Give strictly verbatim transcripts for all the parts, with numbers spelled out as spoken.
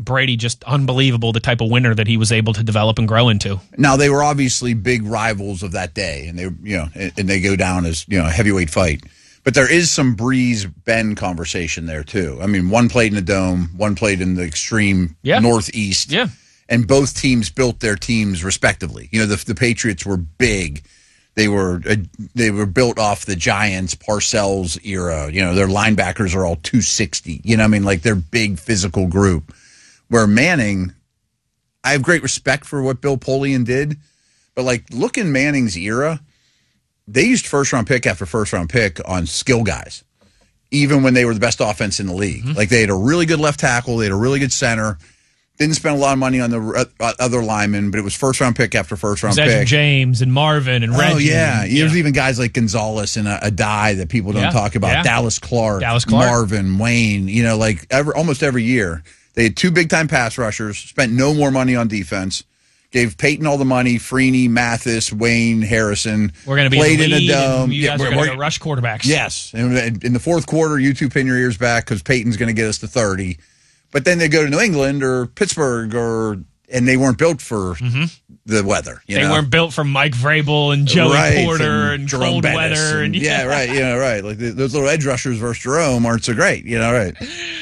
Brady just unbelievable, the type of winner that he was able to develop and grow into. Now, they were obviously big rivals of that day, and they, you know, and, and they go down as, you know, a heavyweight fight. But there is some Breeze-Ben conversation there, too. I mean, one played in the Dome, one played in the extreme yeah. Northeast. Yeah. And both teams built their teams respectively. You know, the, the Patriots were big. They were uh, they were built off the Giants, Parcells era. You know, their linebackers are all two sixty. You know what I mean? Like, they're big physical group. Where Manning, I have great respect for what Bill Polian did. But, like, look in Manning's era, they used first-round pick after first-round pick on skill guys, even when they were the best offense in the league. Mm-hmm. Like, they had a really good left tackle. They had a really good center. Didn't spend a lot of money on the other linemen, but it was first-round pick after first-round pick. Edgerrin James and Marvin and Reggie. Oh, yeah. And, yeah. There's yeah. even guys like Gonzalez and a, a die that people don't yeah. talk about. Yeah. Dallas Clark, Dallas Clark, Marvin, Wayne. You know, like every, almost every year. They had two big-time pass rushers, spent no more money on defense, gave Peyton all the money, Freeney, Mathis, Wayne, Harrison. We're going to be played in the, in the dome. You guys yeah, are going to rush quarterbacks. Yes. And in the fourth quarter, you two pin your ears back because Peyton's going to get us to thirty. But then they go to New England or Pittsburgh, or and they weren't built for mm-hmm. the weather. You they know? weren't built for Mike Vrabel and Joey right, Porter and, and cold Bettis weather. And, and yeah. yeah, right. You know, right. Like the, those little edge rushers versus Jerome aren't so great. You know, right.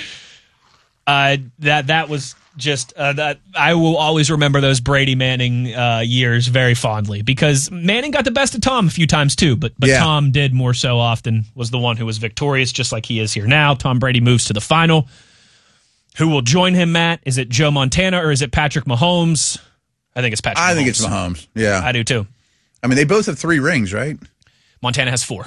Uh, that that was just uh, that I will always remember those Brady Manning uh, years very fondly, because Manning got the best of Tom a few times too, but but yeah. Tom did more so often, was the one who was victorious, just like he is here now. Tom Brady moves to the final. Who will join him, Matt? Is it Joe Montana or is it Patrick Mahomes? I think it's Patrick I Mahomes. think it's Mahomes. Yeah. I do too. I mean, they both have three rings, right? Montana has four.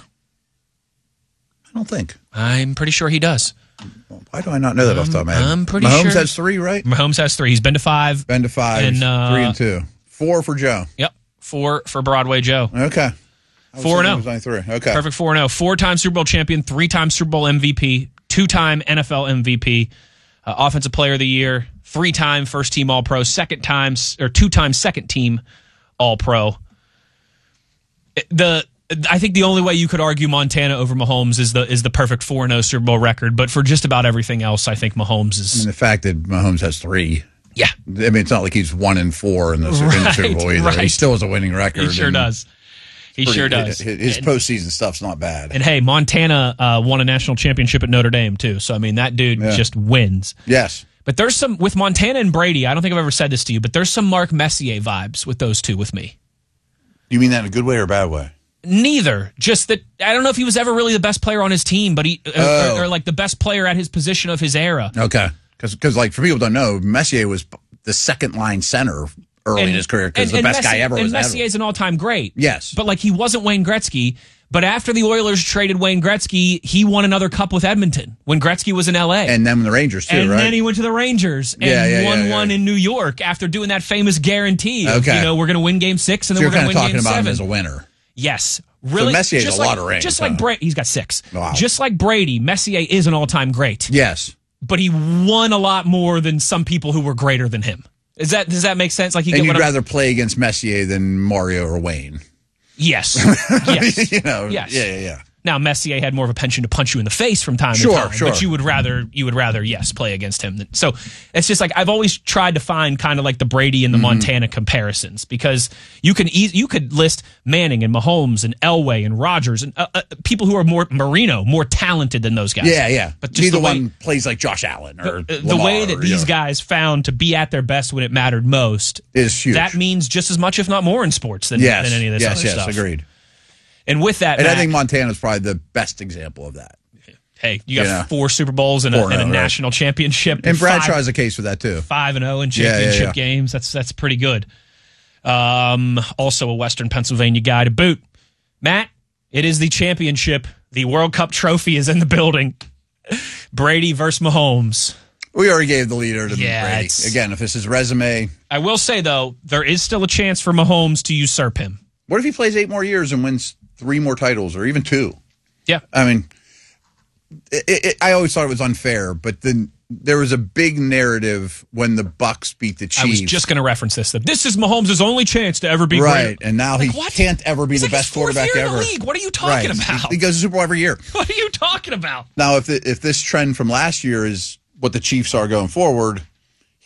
I don't think. I'm pretty sure he does. Why do I not know that off the top of my head? I'm pretty Mahomes sure. Mahomes has three, right? Mahomes has three. He's been to five. Been to five. And, uh, three and two. Four for Joe. Yep. Four for Broadway Joe. Okay. Four and oh. Three. Okay. Perfect four and oh. Four-time Super Bowl champion, three-time Super Bowl M V P, two-time N F L M V P, uh, Offensive Player of the Year, three-time First-Team All-Pro, second-time or two-time Second-Team All-Pro. The I think the only way you could argue Montana over Mahomes is the is the perfect four and oh Super Bowl record, but for just about everything else, I think Mahomes is. I mean, the fact that Mahomes has three. Yeah. I mean, it's not like he's one and four in the, right, in the Super Bowl either. Right. He still has a winning record. He sure does. He pretty, sure does. His, his and, postseason stuff's not bad. And hey, Montana uh, won a national championship at Notre Dame too. So I mean, that dude yeah. just wins. Yes. But there's some with Montana and Brady. I don't think I've ever said this to you, but there's some Mark Messier vibes with those two with me. You mean that in a good way or a bad way? Neither. Just that I don't know if he was ever really the best player on his team, but he oh. or, or like the best player at his position of his era. Okay, because like for people who don't know, Messier was the second line center early and, in his career because the and best Messi, guy ever and was. Messier is an all time great. Yes, but like he wasn't Wayne Gretzky. But after the Oilers traded Wayne Gretzky, he won another cup with Edmonton when Gretzky was in L A. And then the Rangers, too, and right? And then he went to the Rangers and yeah, yeah, won yeah, yeah. one in New York after doing that famous guarantee. Of, okay. You know, we're going to win game six and so then we're going to win game seven. You're kind of talking about him as a winner. Yes. Really? So Messier has just a like, lot of rings. Just huh? like Brady. He's got six. Wow. Just like Brady, Messier is an all-time great. Yes. But he won a lot more than some people who were greater than him. Is that Does that make sense? Like, you And get you'd what rather I'm, play against Messier than Mario or Wayne. Yes. Yes. you know, yes. Yeah, yeah, yeah. Now Messier had more of a penchant to punch you in the face from time sure, to time, sure. but you would rather you would rather yes play against him. So it's just like I've always tried to find kind of like the Brady and the mm-hmm. Montana comparisons, because you can e- you could list Manning and Mahomes and Elway and Rodgers and uh, uh, people who are more Marino more talented than those guys. Yeah, yeah. But just the, the way, one plays like Josh Allen or the, Lamar, the way that or, these you know, guys found to be at their best when it mattered most is huge. That means just as much, if not more, in sports than, yes, than any of this yes, other yes, stuff. Yes, agreed. And with that, and Matt, I think Montana's probably the best example of that. Hey, you got you know, four Super Bowls and a, and a right. national championship. And Bradshaw has a case for that, too. Five and oh in championship yeah, yeah, yeah. games. That's that's pretty good. Um, also a Western Pennsylvania guy to boot. Matt, it is the championship. The World Cup trophy is in the building. Brady versus Mahomes. We already gave the leader to yeah, Brady. Again, if this is resume. I will say, though, there is still a chance for Mahomes to usurp him. What if he plays eight more years and wins three more titles or even two? Yeah. I mean, it, it, I always thought it was unfair, but then there was a big narrative when the Bucks beat the Chiefs. I was just going to reference this. That this is Mahomes' only chance to ever be right, great. and now like, he what? can't ever be it's the like best his fourth quarterback year ever. In the league. What are you talking right. about? He, he goes to the Super Bowl every year. What are you talking about? Now, if the, if this trend from last year is what the Chiefs are going forward,